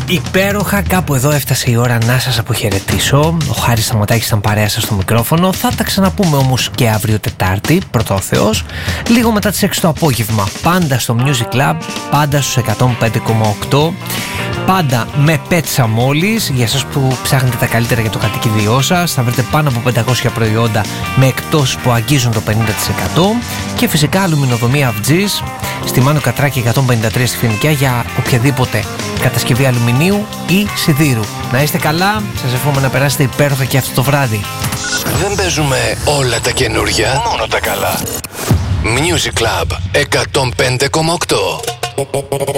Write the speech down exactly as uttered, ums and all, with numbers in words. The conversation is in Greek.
Υπέροχα, κάπου εδώ έφτασε η ώρα να σας αποχαιρετήσω. Ο Χάρης Σταματάκης ήταν παρέα σας στο μικρόφωνο. Θα τα ξαναπούμε όμως και αύριο Τετάρτη, πρώτα ο Θεός, λίγο μετά τις έξι το απόγευμα. Πάντα στο Music Club, πάντα στους εκατόν πέντε κόμμα οκτώ. Πάντα με πέτσα μόλις. Για εσάς που ψάχνετε τα καλύτερα για το κατοικίδιό σας, θα βρείτε πάνω από πεντακόσια προϊόντα με εκτόσεις που αγγίζουν το πενήντα τοις εκατό. Και φυσικά αλουμινοδομία Αυτζής στη Μάνο Κατράκη εκατόν πενήντα τρία στη Φοινικιά για οποιαδήποτε κατασκευή αλουμινίου ή σιδήρου. Να είστε καλά, σας εύχομαι να περάσετε υπέροχα και αυτό το βράδυ. Δεν παίζουμε όλα τα καινούργια, μόνο τα καλά. Music Club εκατόν πέντε κόμμα οκτώ.